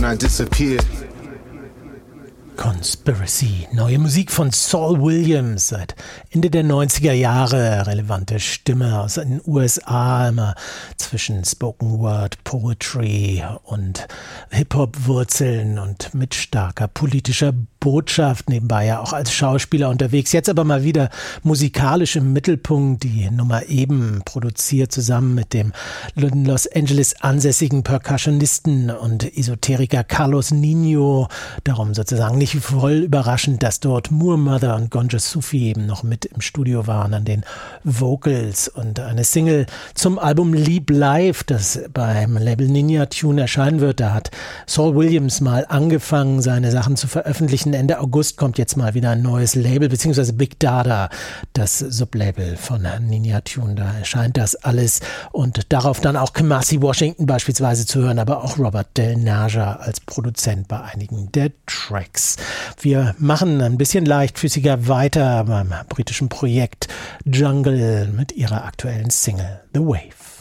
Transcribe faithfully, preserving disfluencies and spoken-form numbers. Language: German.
I disappeared. Conspiracy, neue Musik von Saul Williams, seit Ende der neunziger Jahre, relevante Stimme aus den U S A, immer zwischen Spoken Word, Poetry und Hip-Hop-Wurzeln und mit starker politischer Botschaft, nebenbei ja auch als Schauspieler unterwegs, jetzt aber mal wieder musikalisch im Mittelpunkt, die Nummer eben produziert zusammen mit dem in Los Angeles ansässigen Percussionisten und Esoteriker Carlos Nino, darum sozusagen nicht voll überraschend, dass dort Moor Mother und Gonja Sufi eben noch mit im Studio waren an den Vocals und eine Single zum Album Leap Live, das beim Label Ninja Tune erscheinen wird. Da hat Saul Williams mal angefangen, seine Sachen zu veröffentlichen. Ende August kommt jetzt mal wieder ein neues Label, beziehungsweise Big Dada, das Sublabel von Ninja Tune. Da erscheint das alles und darauf dann auch Kamasi Washington beispielsweise zu hören, aber auch Robert Del Naja als Produzent bei einigen der Tracks. Wir machen ein bisschen leichtfüßiger weiter beim britischen Projekt Jungle mit ihrer aktuellen Single The Wave.